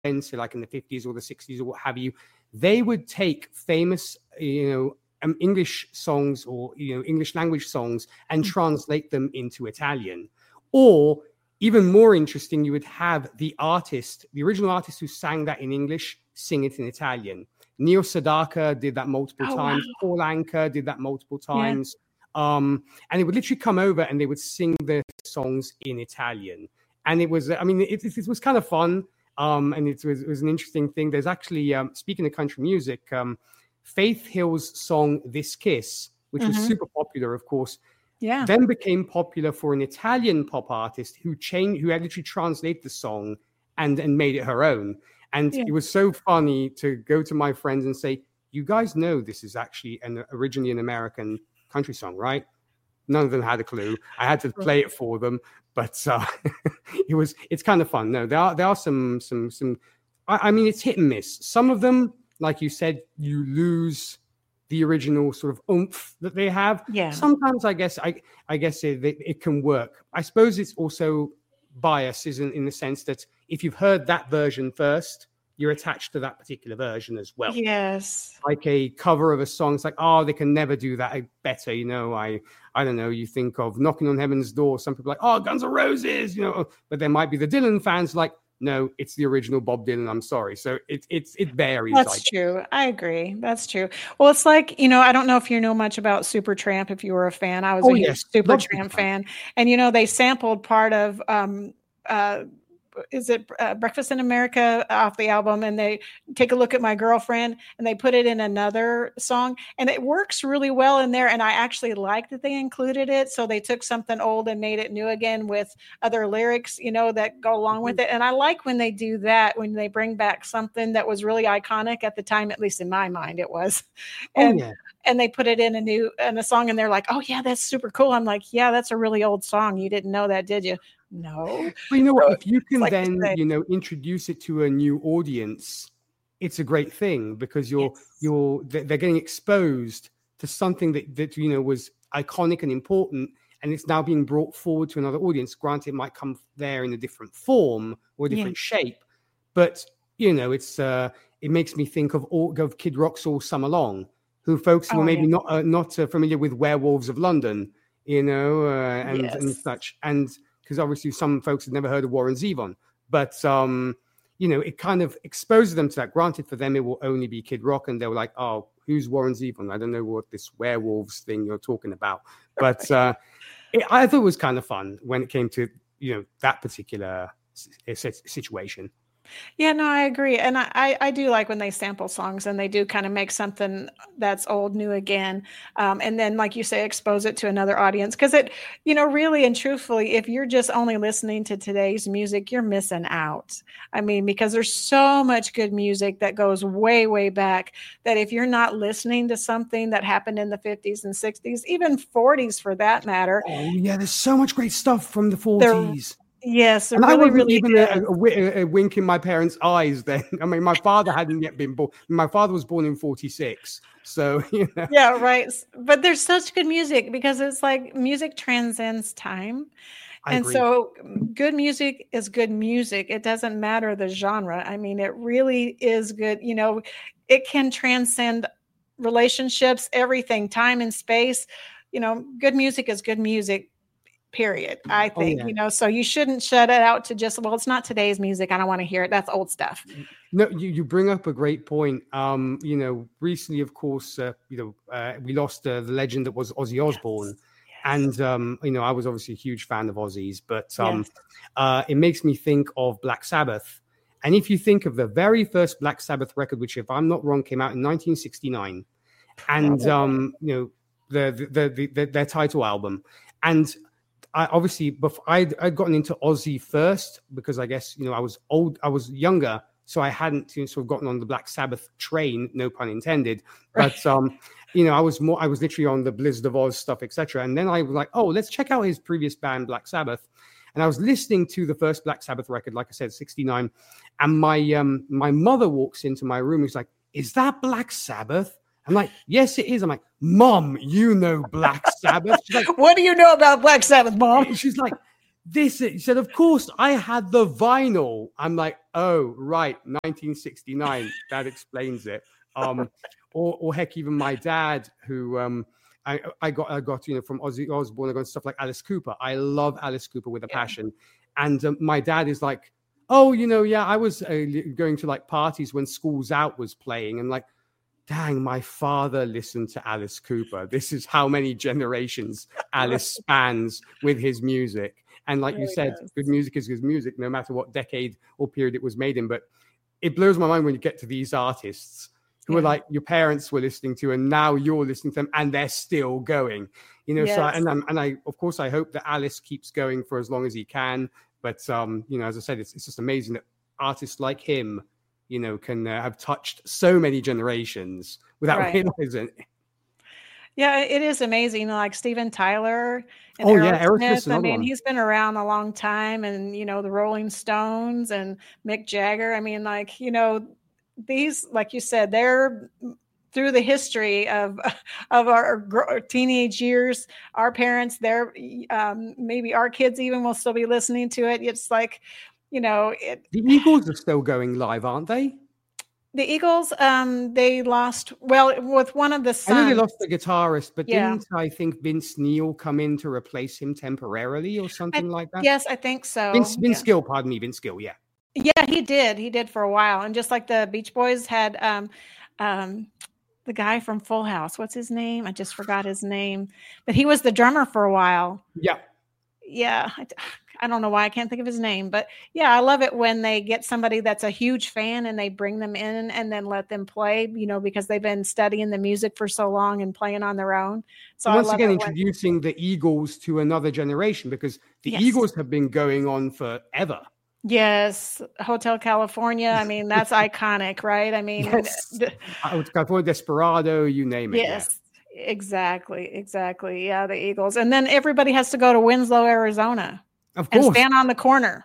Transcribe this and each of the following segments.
so like in the 50s or the 60s or what have you, they would take famous, English songs or, English language songs and translate them into Italian. Or even more interesting, you would have the original artist who sang that in English, sing it in Italian. Neil Sedaka did that multiple times. Wow. Paul Anka did that multiple times. Yeah. And it would literally come over and they would sing the songs in Italian. And it was, it was kind of fun. And it was an interesting thing. There's actually, speaking of country music, Faith Hill's song This Kiss, which was super popular, of course, then became popular for an Italian pop artist who had literally translated the song and made it her own. And it was so funny to go to my friends and say, you guys know this is actually originally an American country song, right? None of them had a clue. I had to play it for them, but it's kind of fun. No, there are some. I mean, it's hit and miss. Some of them, like you said, you lose the original sort of oomph that they have. Yeah. Sometimes I guess it can work. I suppose it's also bias, isn't in the sense that if you've heard that version first, you're attached to that particular version as well. Yes. Like a cover of a song, it's like, oh, they can never do that better. I don't know, you think of Knocking on Heaven's Door. Some people are like, oh, Guns N' Roses, but there might be the Dylan fans like, no, it's the original Bob Dylan. I'm sorry. So it varies. That's true. I agree. That's true. Well, it's like, I don't know if you know much about Supertramp, if you were a fan. I was a huge Supertramp fan. And, they sampled part of is it Breakfast in America off the album, and they Take a Look at My Girlfriend, and they put it in another song, and it works really well in there. And I actually like that they included it. So they took something old and made it new again with other lyrics, that go along with it. And I like when they do that, when they bring back something that was really iconic at the time, at least in my mind it was. And they put it in a song, and they're like, oh yeah, that's super cool. I'm like, yeah, that's a really old song. You didn't know that, did you? No. But you know what? If you can introduce it to a new audience, it's a great thing because they're getting exposed to something that was iconic and important, and it's now being brought forward to another audience. Granted, it might come there in a different form or a different shape, but it makes me think of Kid Rock's All Summer Long, who folks who are maybe not familiar with Werewolves of London, and such, and because obviously some folks had never heard of Warren Zevon, but it kind of exposes them to that. Granted, for them it will only be Kid Rock, and they were like, oh, who's Warren Zevon? I don't know what this werewolves thing you're talking about. But I thought it was kind of fun when it came to that particular situation. Yeah, no, I agree. And I do like when they sample songs and they do kind of make something that's old, new again. And then, like you say, expose it to another audience. Because it, really and truthfully, if you're just only listening to today's music, you're missing out. I mean, because there's so much good music that goes way, way back that if you're not listening to something that happened in the 50s and 60s, even 40s for that matter. Oh, yeah, there's so much great stuff from the 40s. Yes, and really, I wasn't even a wink in my parents' eyes then. I mean, my father hadn't yet been born. My father was born in 46, so Yeah, right. But there's such good music because it's like music transcends time, and so good music is good music. It doesn't matter the genre. I mean, it really is good. It can transcend relationships, everything, time and space. Good music is good music. Period. I think, so you shouldn't shut it out to just, well, it's not today's music. I don't want to hear it. That's old stuff. No, you bring up a great point. Recently, of course, we lost the legend that was Ozzy Osbourne. Yes. And, I was obviously a huge fan of Ozzy's, but it makes me think of Black Sabbath. And if you think of the very first Black Sabbath record, which, if I'm not wrong, came out in 1969, and, their title album. And I'd gotten into Ozzy first because I guess, I was younger, so I hadn't sort of gotten on the Black Sabbath train, no pun intended. But, I was literally on the Blizzard of Oz stuff, etc. And then I was like, oh, let's check out his previous band, Black Sabbath. And I was listening to the first Black Sabbath record, like I said, 69. And my mother walks into my room. She's like, is that Black Sabbath? I'm like, yes, it is. I'm like, Mom, Black Sabbath. She's like, what do you know about Black Sabbath, Mom? She's like, He said, of course, I had the vinyl. I'm like, oh, right, 1969. That explains it. Or heck, even my dad, who I got from Ozzy Osbourne, I got stuff like Alice Cooper. I love Alice Cooper with a passion. And my dad is like, oh, I was going to like parties when School's Out was playing, and like, dang, my father listened to Alice Cooper. This is how many generations Alice spans with his music. And like you said, good music is good music, no matter what decade or period it was made in. But it blows my mind when you get to these artists who are like your parents were listening to, and now you're listening to them, and they're still going. So I of course I hope that Alice keeps going for as long as he can. But as I said, it's just amazing that artists like him, can have touched so many generations without realizing it. Yeah, it is amazing. Like Steven Tyler and Aerosmith. I mean, he's been around a long time, and the Rolling Stones and Mick Jagger. I mean, like, these, like you said, they're through the history of our teenage years. Our parents, maybe our kids even will still be listening to it. It's like, the Eagles are still going live, aren't they? The Eagles, they lost, with one of the sons. I know they lost the guitarist, but didn't I think Vince Neil come in to replace him temporarily or something like that? Yes, I think so. Vince Gill, pardon me, Vince Gill, yeah. Yeah, he did. He did for a while. And just like the Beach Boys had the guy from Full House. What's his name? I just forgot his name. But he was the drummer for a while. Yeah. Yeah. I don't know why I can't think of his name, but yeah, I love it when they get somebody that's a huge fan and they bring them in and then let them play, because they've been studying the music for so long and playing on their own. So once again, introducing the Eagles to another generation, because the Eagles have been going on forever. Yes. Hotel California. I mean, that's iconic, right? I mean, California Desperado, you name it. Yes. Yeah. Exactly. Yeah. The Eagles. And then everybody has to go to Winslow, Arizona. Of course. And stand on the corner.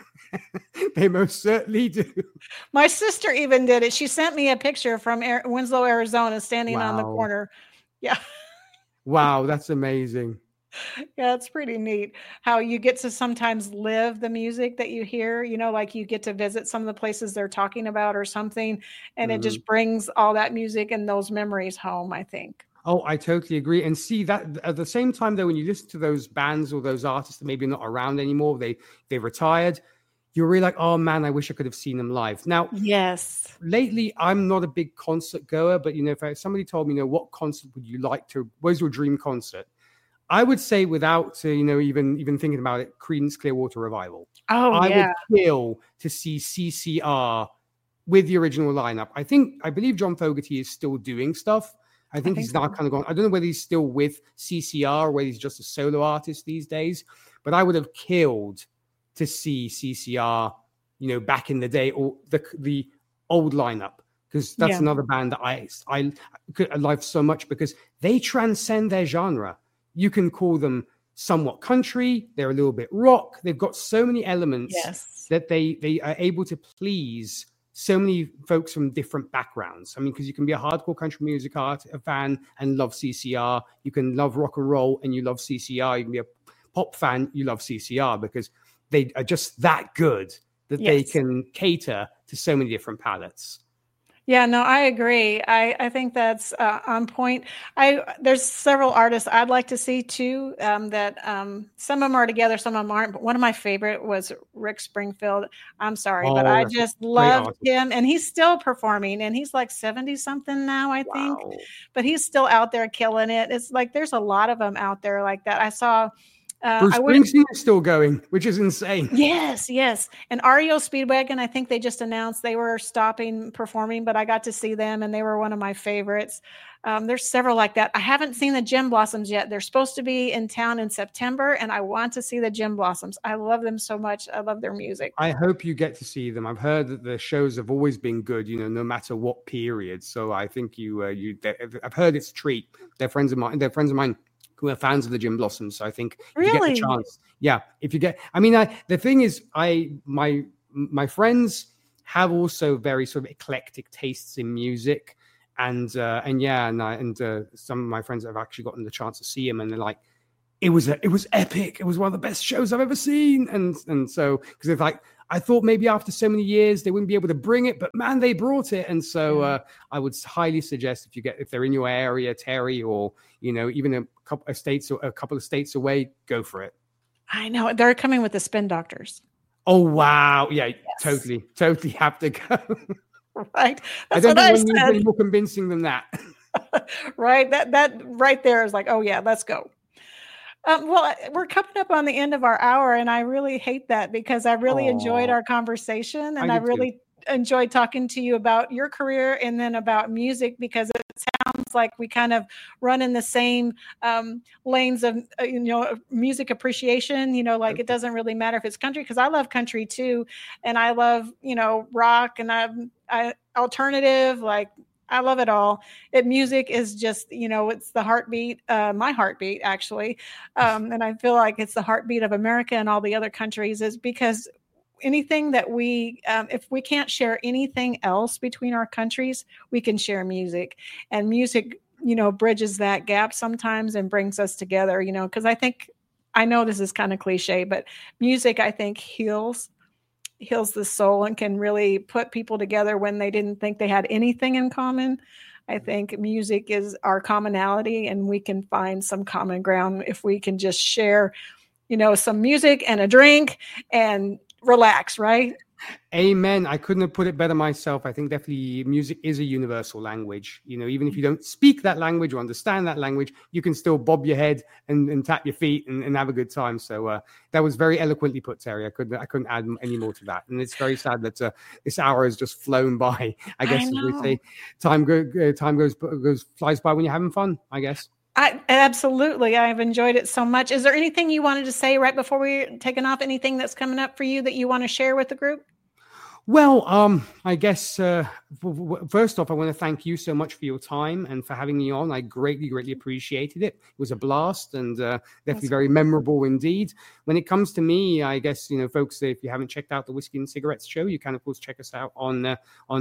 They most certainly do. My sister even did it. She sent me a picture from Winslow, Arizona, standing on the corner. Yeah. Wow, that's amazing. Yeah, it's pretty neat how you get to sometimes live the music that you hear, like you get to visit some of the places they're talking about or something, and it just brings all that music and those memories home, I think. Oh, I totally agree. And see that at the same time, though, when you listen to those bands or those artists that maybe not around anymore, they retired, you're really like, oh man, I wish I could have seen them live. Now, yes, lately I'm not a big concert goer, but if somebody told me, what concert would you like to? Where's your dream concert? I would say, without even thinking about it, Creedence Clearwater Revival. Oh, I would kill to see CCR with the original lineup. I believe John Fogerty is still doing stuff. I think he's now kind of gone. I don't know whether he's still with CCR or whether he's just a solo artist these days. But I would have killed to see CCR, back in the day, or the old lineup, because that's another band that I love so much, because they transcend their genre. You can call them somewhat country. They're a little bit rock. They've got so many elements that they are able to please so many folks from different backgrounds. I mean, because you can be a hardcore country music fan and love CCR. You can love rock and roll and you love CCR. You can be a pop fan, you love CCR, because they are just that good that they can cater to so many different palettes. Yeah, no, I agree. I think that's on point. There's several artists I'd like to see too, that some of them are together, some of them aren't. But one of my favorite was Rick Springfield. I'm sorry, but I just loved him, and he's still performing, and he's like 70 something now, I think. But he's still out there killing it. It's like there's a lot of them out there like that. I saw. Bruce Springsteen is still going, which is insane. Yes. And REO Speedwagon, I think they just announced they were stopping performing, but I got to see them, and they were one of my favorites. There's several like that. I haven't seen the Gin Blossoms yet. They're supposed to be in town in September, and I want to see the Gin Blossoms. I love them so much. I love their music. I hope you get to see them. I've heard that the shows have always been good, no matter what period. So I think I've heard it's a treat. They're friends of mine. Who are fans of the Gin Blossoms. So I think if you get the chance. Yeah. If you get, the thing is, my friends have also very sort of eclectic tastes in music. And some of my friends have actually gotten the chance to see him, and they're like, it was epic. It was one of the best shows I've ever seen. And so, because it's like, I thought maybe after so many years they wouldn't be able to bring it, but man, they brought it. And so I would highly suggest if they're in your area, Terry, or even a couple of states away, go for it. I know they're coming with the Spin Doctors. Oh wow, yeah, yes. totally have to go. Right, that's what I said. I don't think any more convincing than that. Right, that right there is like, oh yeah, let's go. Well, we're coming up on the end of our hour, and I really hate that because I really enjoyed our conversation, and I really enjoyed talking to you about your career and then about music, because it sounds like we kind of run in the same lanes of music appreciation. Like it doesn't really matter if it's country, because I love country too, and I love rock, and I alternative, like. I love it all. Music is just, it's the heartbeat, my heartbeat, actually. And I feel like it's the heartbeat of America and all the other countries, is because anything that if we can't share anything else between our countries, we can share music. And music, bridges that gap sometimes and brings us together, because I know this is kind of cliche, but music, I think, heals the soul and can really put people together when they didn't think they had anything in common. I think music is our commonality, and we can find some common ground if we can just share, some music and a drink and relax, right? Amen. I couldn't have put it better myself. I think definitely music is a universal language. Even if you don't speak that language or understand that language, you can still bob your head and tap your feet and have a good time. So that was very eloquently put, Terry. I couldn't add any more to that. And it's very sad that this hour has just flown by. I guess as we say, time flies by when you're having fun, I guess. Absolutely. I've enjoyed it so much. Is there anything you wanted to say right before we're taking off? Anything that's coming up for you that you want to share with the group? Well, I guess first off, I want to thank you so much for your time and for having me on. I greatly appreciated it. It was a blast and definitely very memorable indeed. When it comes to me, I guess, folks, if you haven't checked out the Whiskey and Cigarettes show, you can, of course, check us out on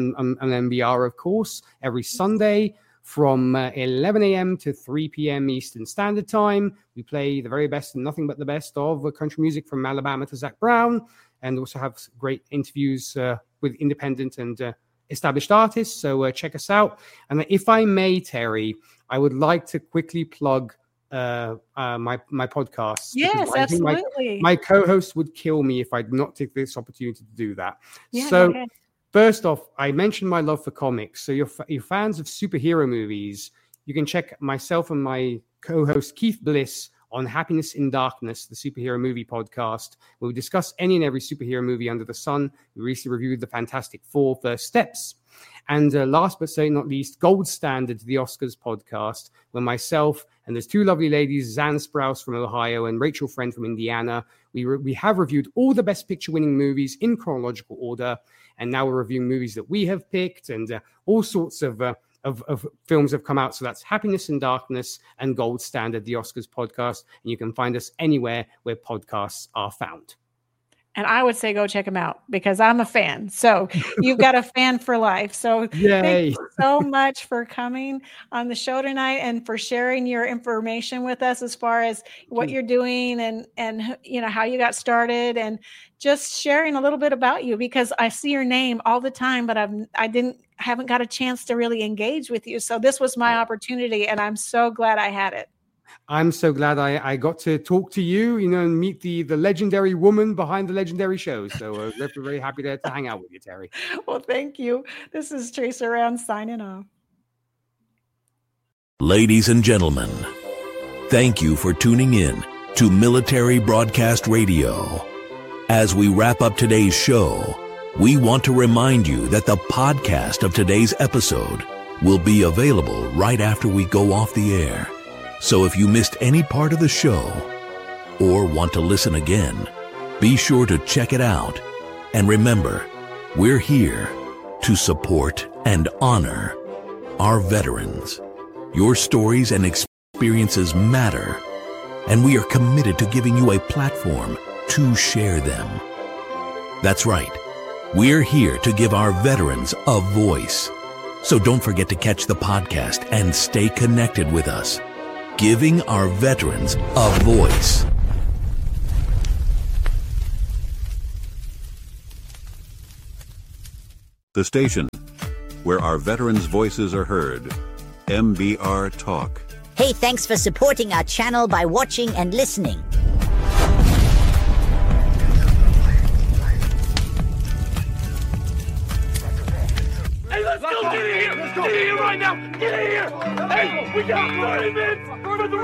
MBR, of course, every Sunday from 11 a.m. to 3 p.m. Eastern Standard Time. We play the very best and nothing but the best of country music from Alabama to Zac Brown, and also have great interviews with independent and established artists. So check us out. And if I may, Terry, I would like to quickly plug my podcast. Yes, absolutely. My co-host would kill me if I did not take this opportunity to do that. Yeah, so first off, I mentioned my love for comics. So you're fans of superhero movies, you can check myself and my co-host Keith Bliss on Happiness in Darkness, the superhero movie podcast, where we discuss any and every superhero movie under the sun. We recently reviewed the Fantastic Four: First Steps. And last but certainly not least, Gold Standard, the Oscars podcast, where myself and there's two lovely ladies, Zan Sprouse from Ohio and Rachel Friend from Indiana, we have reviewed all the Best Picture-winning movies in chronological order, and now we're reviewing movies that we have picked, and all sorts of films have come out. So that's Happiness in Darkness and Gold Standard, the Oscars podcast, and you can find us anywhere where podcasts are found. And I would say go check them out because I'm a fan. So you've got a fan for life. So thank you so much for coming on the show tonight and for sharing your information with us as far as what you're doing and how you got started, and just sharing a little bit about you, because I see your name all the time, but I haven't got a chance to really engage with you. So this was my opportunity, and I'm so glad I had it. I'm so glad I got to talk to you, and meet the legendary woman behind the legendary show. So we're very happy to hang out with you, Terry. Well, thank you. This is Teresa Round signing off. Ladies and gentlemen, thank you for tuning in to Military Broadcast Radio. As we wrap up today's show, we want to remind you that the podcast of today's episode will be available right after we go off the air. So if you missed any part of the show or want to listen again, be sure to check it out. And remember, we're here to support and honor our veterans. Your stories and experiences matter, and we are committed to giving you a platform to share them. That's right. We're here to give our veterans a voice. So don't forget to catch the podcast and stay connected with us. giving our veterans a voice. The station where our veterans' voices are heard. MBR Talk. Hey, thanks for supporting our channel by watching and listening. Hey, let's go! Get in here! Get in here right now! Get in here! Hey, we got 30 minutes for the